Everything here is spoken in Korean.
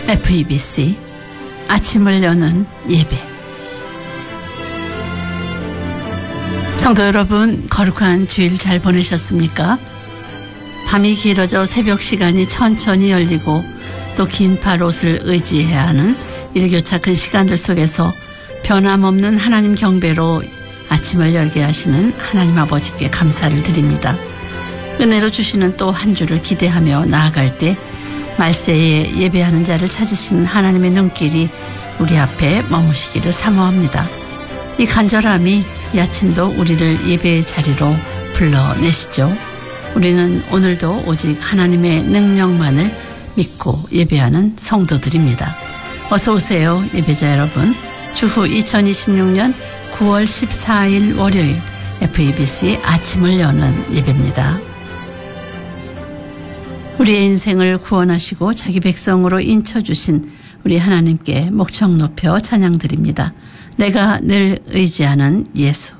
FEBC 아침을 여는 예배. 성도 여러분, 거룩한 주일 잘 보내셨습니까? 밤이 길어져 새벽 시간이 천천히 열리고 또 긴팔 옷을 의지해야 하는 일교차 큰 시간들 속에서 변함없는 하나님 경배로 아침을 열게 하시는 하나님 아버지께 감사를 드립니다. 은혜로 주시는 또 한 주를 기대하며 나아갈 때 말세에 예배하는 자를 찾으시는 하나님의 눈길이 우리 앞에 머무시기를 사모합니다. 이 간절함이 이 아침도 우리를 예배의 자리로 불러내시죠. 우리는 오늘도 오직 하나님의 능력만을 믿고 예배하는 성도들입니다. 어서 오세요, 예배자 여러분. 주후 2026년 9월 14일 월요일 FEBC 아침을 여는 예배입니다. 우리의 인생을 구원하시고 자기 백성으로 인쳐주신 우리 하나님께 목청 높여 찬양드립니다. 내가 늘 의지하는 예수.